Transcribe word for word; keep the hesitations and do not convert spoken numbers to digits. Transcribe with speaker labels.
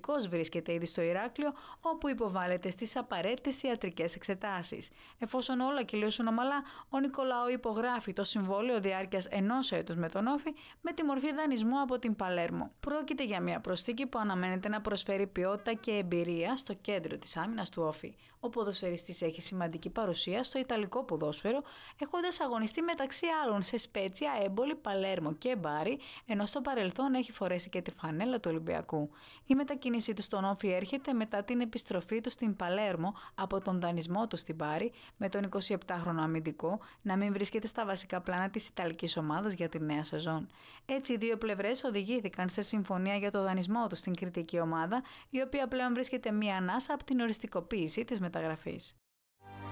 Speaker 1: Νικολαικός βρίσκεται ήδη στο Ηράκλειο, όπου υποβάλλεται στις απαραίτητες ιατρικές εξετάσεις. Εφόσον όλα κυλήσουν ομαλά, ο Νικολάου υπογράφει το συμβόλαιο διάρκειας ενός έτους με τον Όφη με τη μορφή δανεισμού από την Παλέρμο. Πρόκειται για μια προσθήκη που αναμένεται να προσφέρει ποιότητα και εμπειρία στο κέντρο της άμυνας του Όφη. Ο ποδοσφαιριστής έχει σημαντική παρουσία στο ιταλικό ποδόσφαιρο, έχοντας αγωνιστεί μεταξύ άλλων σε Σπέτσια, Έμπολη, Παλέρμο και Μπάρι, ενώ στο παρελθόν έχει φορέσει και τη φανέλα του Ολυμπιακού. Η μετακίνησή του στον Όφη έρχεται μετά την επιστροφή του στην Παλέρμο από τον δανεισμό του στην Μπάρι, με τον εικοσιεπτάχρονο αμυντικό να μην βρίσκεται στα βασικά πλάνα της ιταλικής ομάδας για τη νέα σεζόν. Έτσι, οι δύο πλευρές οδηγήθηκαν σε συμφωνία για το δανεισμό του στην κριτική ομάδα, η οποία πλέον βρίσκεται μία ανάσα από την οριστικοποίηση της μεταγραφής.